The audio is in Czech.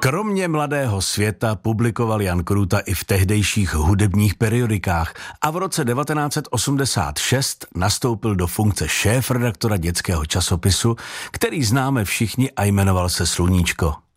Kromě Mladého světa publikoval Jan Krůta i v tehdejších hudebních periodikách a v roce 1986 nastoupil do funkce šéfredaktora dětského časopisu, který známe všichni a jmenoval se Sluníčko.